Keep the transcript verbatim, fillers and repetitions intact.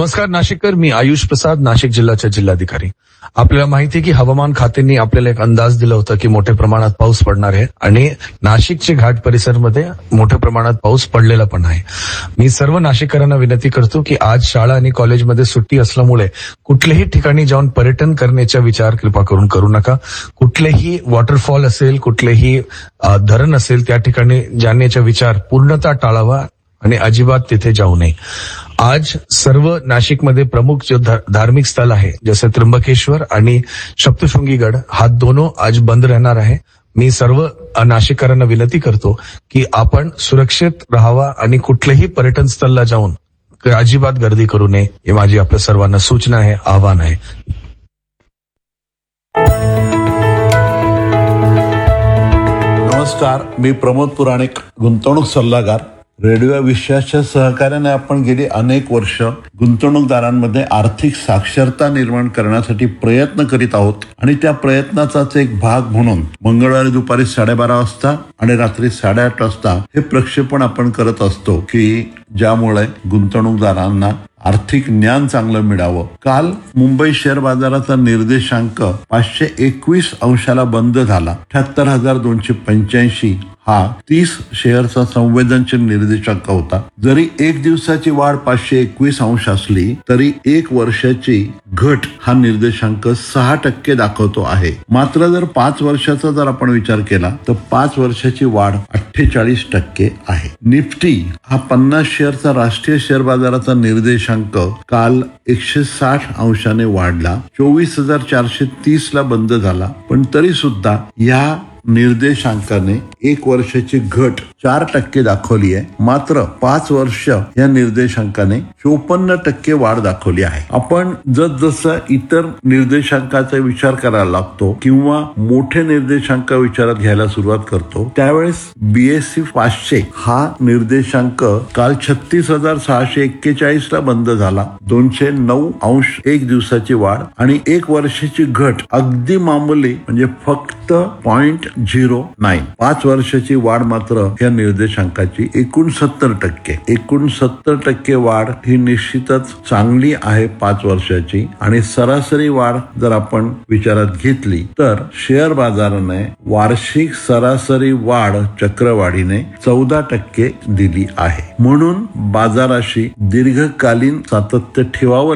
नमस्कार नाशिककर, मी आयुष प्रसाद, नाशिक जिल्ह्याचे जिल्हाधिकारी. आपल्याला माहिती आहे की हवामान खात्याने आपल्याला एक अंदाज दिला होता की मोठ्या प्रमाणात पाऊस पडणार आहे आणि नाशिकचे घाट परिसरमध्ये मोठ्या प्रमाणात पाऊस पडलेला पण आहे. मी सर्व नाशिककरांना विनंती करतो की आज शाळा आणि कॉलेजमध्ये सुट्टी असल्यामुळे कुठल्याही ठिकाणी जाऊन पर्यटन करण्याचा विचार कृपा करून करू नका. कुठलेही वॉटरफॉल असेल, कुठलेही धरण असेल त्या ठिकाणी जाण्याचा विचार पूर्णतः टाळावा आणि अजिबात तिथे जाऊ नये. आज सर्व नाशिकमध्ये प्रमुख जो धार्मिक स्थळ आहे जसे त्र्यंबकेश्वर आणि सप्तशृंगीगड हा दोनों आज बंद राहणार आहे. मी सर्व नाशिककरांना विनंती करतो की आपण सुरक्षित राहावा आणि कुठल्याही पर्यटन स्थळाला जाऊन अजिबात गर्दी करू नये ही माझी आपल्या सर्वांना सूचना आहे, आव्हान आहे. नमस्कार, मी प्रमोद पुराणिक, गुंतवणूक सल्लागार. रेडिओ विश्वासच्या सहकार्याने आपण गेली अनेक वर्ष गुंतवणूकदारांमध्ये आर्थिक साक्षरता निर्माण करण्यासाठी प्रयत्न करीत आहोत आणि त्या प्रयत्नाचाच एक भाग म्हणून मंगळवारी दुपारी साडेबारा वाजता आणि रात्री साडेआठ वाजता हे प्रक्षेपण आपण करत असतो की ज्यामुळे गुंतवणूकदारांना आर्थिक ज्ञान चांगलं मिळावं. काल मुंबई शेअर बाजाराचा निर्देशांक पाचशे एकवीस अंशाला बंद झाला. अठ्याहत्तर हजार दोनशे पंच्याऐंशी हा तीस शेअरचा संवेदनशील निर्देशांक होता. जरी एक दिवसाची वाढ पाचशे एकवीस अंश असली तरी एक वर्षाची घट हा निर्देशांक सहा टक्के दाखवतो आहे. मात्र जर पाच वर्षाचा जर आपण विचार केला तर पाच वर्षाची वाढ अठ्ठेचाळीस टक्के आहे. निफ्टी हा पन्नास शेअरचा राष्ट्रीय शेअर बाजाराचा निर्देशांक काल एकशे साठ अंशाने वाढला. चोवीस हजार चारशे तीस ला बंद झाला. पण तरी सुद्धा या निर्देशांकाने एक वर्षाची घट चार टक्के दाखवली आहे. मात्र पाच वर्ष या निर्देशांकाने चोपन्न टक्के वाढ दाखवली आहे. आपण जसजसं इतर निर्देशांकाचा विचार करायला लागतो किंवा मोठे निर्देशांक विचारात घ्यायला सुरुवात करतो त्यावेळेस बीएससी पाचशे हा निर्देशांक काल छत्तीस हजार सहाशे एक्केचाळीस ला बंद झाला. दोनशे नऊ अंश एक दिवसाची वाढ आणि एक वर्षाची घट अगदी मामूली म्हणजे फक्त पॉइंट झिरो नाईन. पाच वर्षाची वाढ मात्र या निर्देशांकाची एकोणसत्तर टक्के एकोणसत्तर टक्के वाढ ही निश्चितच चांगली आहे पाच वर्षाची. आणि सरासरी वाढ जर आपण विचारात घेतली तर शेअर बाजाराने वार्षिक सरासरी वाढ चक्रवाढीने चौदा टक्के दिली आहे. म्हणून बाजाराशी दीर्घकालीन सातत्य ठेवावं